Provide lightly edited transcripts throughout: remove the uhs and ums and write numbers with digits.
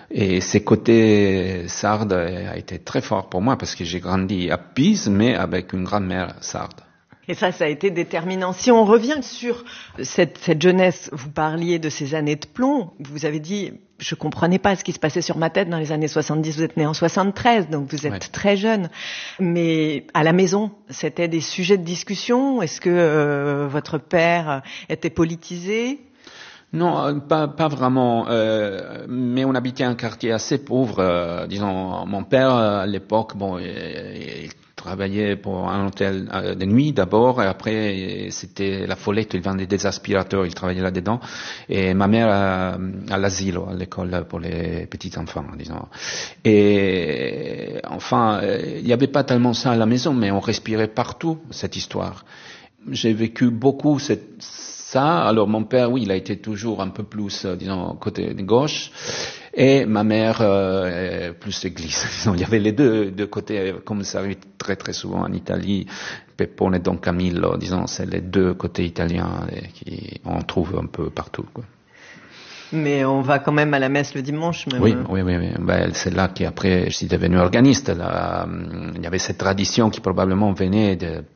Et ces côtés sardes a été très fort pour moi parce que j'ai grandi à Pise, mais avec une grand-mère sarde. Et ça a été déterminant. Si on revient sur cette jeunesse, vous parliez de ces années de plomb. Vous avez dit, je comprenais pas ce qui se passait sur ma tête dans les années 70. Vous êtes né en 73, donc vous êtes très jeune. Mais à la maison, c'était des sujets de discussion. Est-ce que votre père était politisé? Non, pas vraiment. Mais on habitait un quartier assez pauvre. Disons, mon père à l'époque, il travaillait pour un hôtel de nuit d'abord, et après c'était la Follette, il vendait des aspirateurs, il travaillait là-dedans. Et ma mère à l'asile, à l'école pour les petits enfants, disons. Et enfin, il n'y avait pas tellement ça à la maison, mais on respirait partout cette histoire. J'ai vécu beaucoup ça. Alors mon père, oui, il a été toujours un peu plus, disons, côté gauche, et ma mère plus église. Disons, il y avait les deux côtés, comme ça arrive très très souvent en Italie. Peppone et Don Camillo, disons, c'est les deux côtés italiens on trouve un peu partout, quoi. Mais on va quand même à la messe le dimanche, même. Oui. C'est là qu'après je suis devenu organiste. Là, il y avait cette tradition qui probablement venait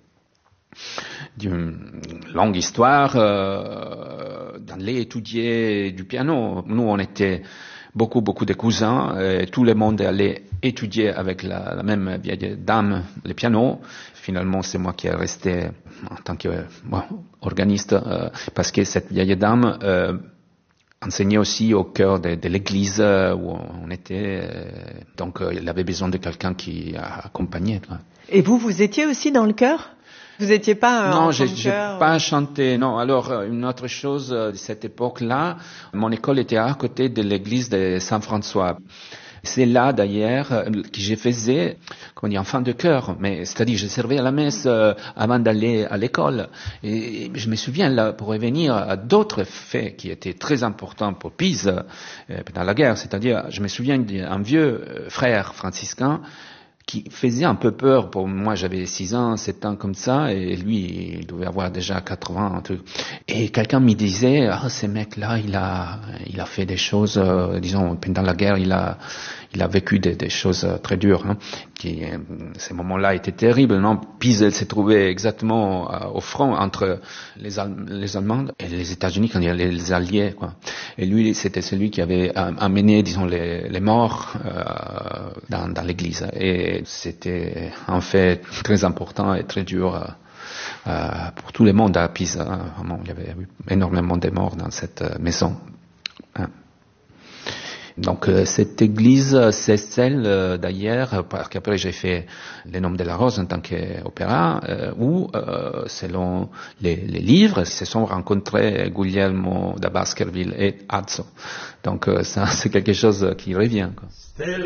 d'une longue histoire d'aller étudier du piano. Nous, on était beaucoup de cousins, et tout le monde allait étudier avec la même vieille dame le piano. Finalement, c'est moi qui est resté en tant que organiste, parce que cette vieille dame enseignait aussi au cœur de l'église où on était. Donc, il avait besoin de quelqu'un qui accompagnait. Et vous étiez aussi dans le chœur? Vous étiez pas Non, j'ai pas chanté. Non, alors une autre chose de cette époque-là, mon école était à côté de l'église de Saint-François. C'est là d'ailleurs que je faisais, qu'on dit, enfant de chœur, mais c'est-à-dire je servais à la messe avant d'aller à l'école. Et je me souviens là, pour revenir à d'autres faits qui étaient très importants pour Pise pendant la guerre, c'est-à-dire je me souviens d'un vieux frère franciscain qui faisait un peu peur pour moi. J'avais 6 ans, 7 ans comme ça, et lui, il devait avoir déjà 80, un truc. Et quelqu'un me disait, ce mec-là, il a fait des choses, disons, pendant la guerre, il a vécu des choses très dures, hein, ces moments-là étaient terribles, non? Pise, elle s'est trouvée exactement au front entre les Allemands et les États-Unis, quand il y a les Alliés, quoi. Et lui, c'était celui qui avait amené, disons, les morts dans l'église. Et c'était un fait très important et très dur pour tout le monde à Pise. Hein. Vraiment, il y avait eu énormément de morts dans cette maison. Hein. Donc cette église, c'est celle d'ailleurs, parce qu'après j'ai fait Les Noms de la Rose en tant qu'opéra, où selon les livres, se sont rencontrés Guglielmo da Baskerville et Azzo. Donc ça, c'est quelque chose qui revient, quoi.